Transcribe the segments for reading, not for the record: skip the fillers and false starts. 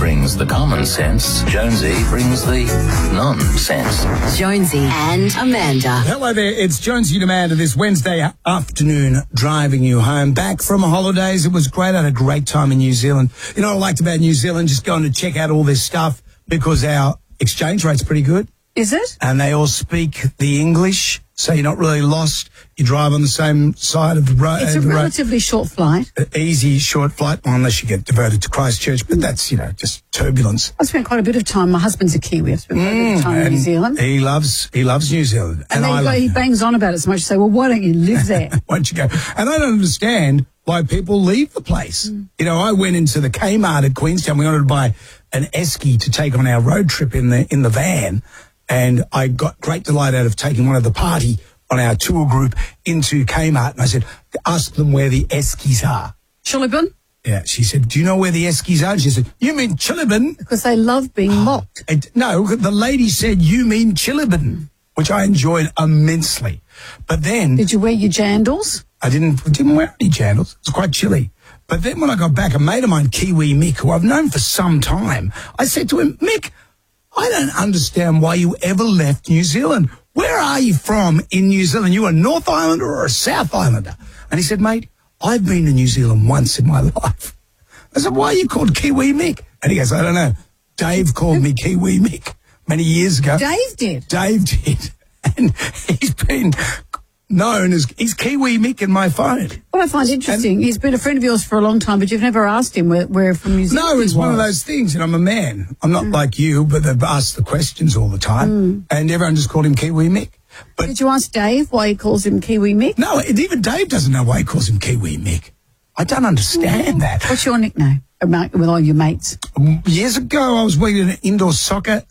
brings the common sense. Jonesy brings the nonsense. Jonesy and Amanda. Hello there, it's Jonesy and Amanda this Wednesday afternoon, driving you home. Back from holidays, it was great. I had a great time in New Zealand. You know what I liked about New Zealand? Just going to check out all this stuff because our exchange rate's pretty good. Is it? And they all speak the English, so you're not really lost. You drive on the same side of the road. It's a relatively short flight. Easy, short flight, well, unless you get diverted to Christchurch, but that's, just turbulence. I spent quite a bit of time. My husband's a Kiwi. I spent quite a bit of time in New Zealand. He loves New Zealand. And he bangs on about it so much. Say, well, why don't you live there? Why don't you go? And I don't understand why people leave the place. I went into the Kmart at Queenstown. We wanted to buy an esky to take on our road trip in the van. And I got great delight out of taking one of the party on our tour group into Kmart. And I said, ask them where the eskies are. Chillibin? Yeah. She said, do you know where the eskies are? And she said, you mean Chillibin? Because they love being mocked. No, the lady said, you mean Chillibin, which I enjoyed immensely. But then... Did you wear your jandals? I didn't wear any jandals. It was quite chilly. But then when I got back, a mate of mine, Kiwi Mick, who I've known for some time, I said to him, Mick, I don't understand why you ever left New Zealand. Where are you from in New Zealand? You a North Islander or a South Islander? And he said, mate, I've been to New Zealand once in my life. I said, why are you called Kiwi Mick? And he goes, I don't know. Dave called me Kiwi Mick many years ago. Dave did? Dave did. And he's been known as, he's Kiwi Mick in my phone. What I find interesting, he's been a friend of yours for a long time, but you've never asked him where from New Zealand. No, it's one of those things, I'm a man. I'm not like you, but they've asked the questions all the time, and everyone just called him Kiwi Mick. But did you ask Dave why he calls him Kiwi Mick? No, even Dave doesn't know why he calls him Kiwi Mick. I don't understand that. What's your nickname with all your mates? Years ago, I was working in an indoor soccer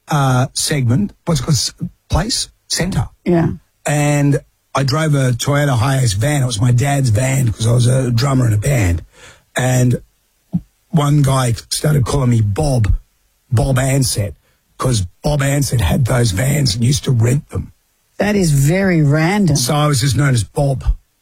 segment, what's it called, place? Centre. Yeah. And I drove a Toyota Hiace van. It was my dad's van because I was a drummer in a band. And one guy started calling me Bob Ansett, because Bob Ansett had those vans and used to rent them. That is very random. So I was just known as Bob.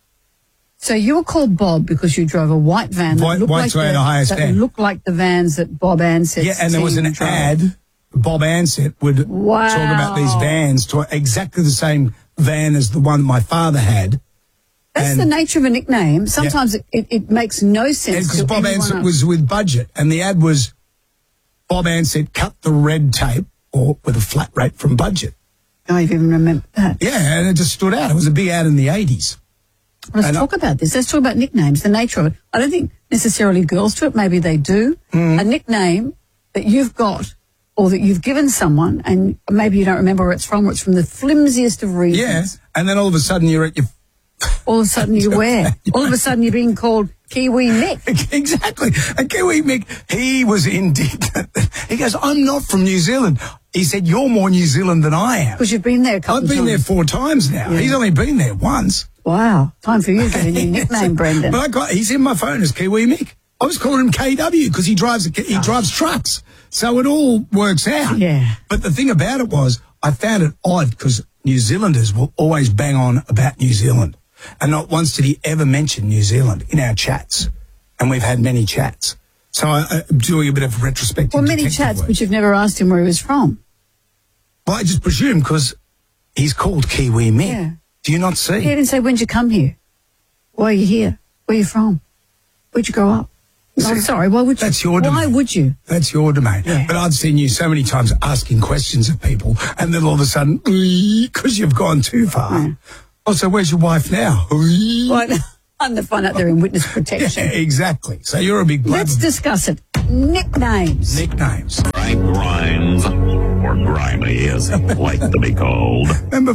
So you were called Bob because you drove a white van that looked like the vans that Bob Ansett. Yeah, and there was an ad. Bob Ansett would talk about these vans, to exactly the same van as the one my father had. That's the nature of a nickname. Sometimes it makes no sense. Because Bob Ansett was with Budget, and the ad was Bob Ansett cut the red tape or with a flat rate from Budget. Oh, you even remember that? Yeah, and it just stood out. It was a big ad in the 80s. Let's talk about this. Let's talk about nicknames, the nature of it. I don't think necessarily girls do it. Maybe they do. A nickname that you've got or that you've given someone, and maybe you don't remember where it's from, or it's from the flimsiest of reasons. Yeah, and then all of a sudden you're at your... All of a sudden you're where? All of a sudden you're being called Kiwi Mick. Exactly. And Kiwi Mick, he was indignant. He goes, I'm not from New Zealand. He said, you're more New Zealand than I am. Because you've been there a couple of times. I've been there 4 times now. Yeah. He's only been there once. Wow. Time for you to get a new nickname, Brendan. But he's in my phone as Kiwi Mick. I was calling him KW because he drives trucks. So it all works out. Yeah. But the thing about it was, I found it odd because New Zealanders will always bang on about New Zealand. And not once did he ever mention New Zealand in our chats. And we've had many chats. So I'm doing a bit of retrospective. Well, many chats, but you've never asked him where he was from. Well, I just presume because he's called Kiwi Mick. Yeah. Do you not see? He didn't say, when'd you come here? Why are you here? Where are you from? Where'd you grow up? I'm sorry, why would you? That's your domain. Why would you? That's your domain. Yeah. But I've seen you so many times asking questions of people, and then all of a sudden, because you've gone too far. Yeah. Oh, so where's your wife now? Well, I'm the fun out there in witness protection. Yeah, exactly. So you're a big blabber. Let's discuss it. Nicknames. Nicknames. Frank Grimes, or Grimy as he would like to be called. Remember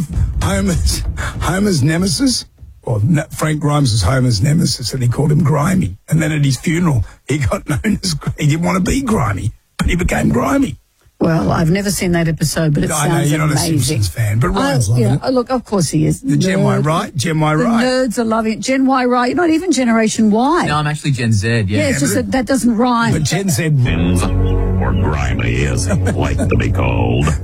Homer's nemesis? Or Frank Grimes was Homer's nemesis, and he called him Grimy. And then at his funeral, he got known as... He didn't want to be grimy, but he became grimy. Well, I've never seen that episode, but it sounds amazing. I know you're not a Simpsons fan, but Ryan's loving it. Look, of course he is. The Gen Y right? Gen Y right. The nerds are loving it. Gen Y right. You're not even Generation Y. No, I'm actually Gen Z, yeah. Yeah, it's just that doesn't rhyme. But Gen Z... Or Grimy as he would like to be called.